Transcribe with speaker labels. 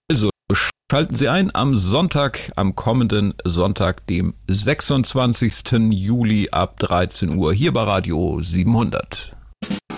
Speaker 1: Also schalten Sie ein am Sonntag, am kommenden Sonntag, dem 26. Juli ab 13 Uhr hier bei Radio 700.